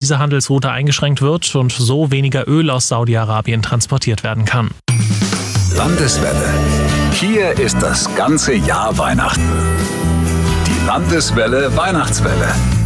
diese Handelsroute eingeschränkt wird und so weniger Öl aus Saudi-Arabien transportiert werden kann. Landeswelle. Hier ist das ganze Jahr Weihnachten. Die Landeswelle Weihnachtswelle.